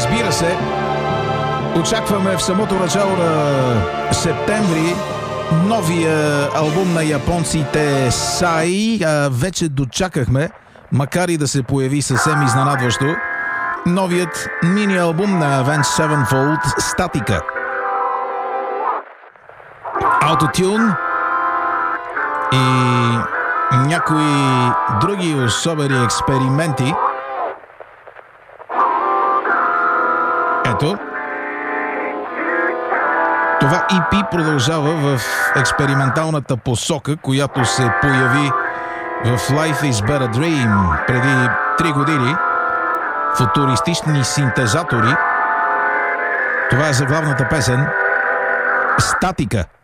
Разбира се, очакваме в самото начало на септември новия албум на японците Сай. Вече дочакахме, макар и да се появи съвсем изненадващо, новият мини албум на Avenged Sevenfold Статика. Autotune и някои други особени експерименти. Ето, това EP продължава в експерименталната посока, която се появи в Life is but a Dream преди 3 години. Футуристични синтезатори. Това е заглавната песен Статика.